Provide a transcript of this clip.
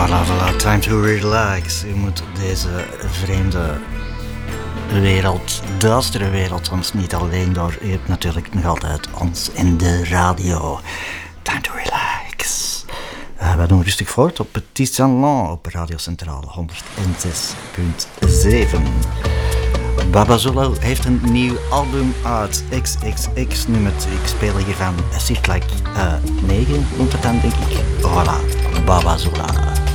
Voilà, voilà, time to relax. U moet deze vreemde wereld, duistere wereld, ons niet alleen door. U hebt natuurlijk nog altijd ons in de radio. Time to relax. We doen rustig voort op Petit Salon op Radio Centrale 106.7. Babazolo heeft een nieuw album uit. XXX nummert. Ik speel hiervan Circle 9, noemt het dan denk ik. Voilà, Babazola.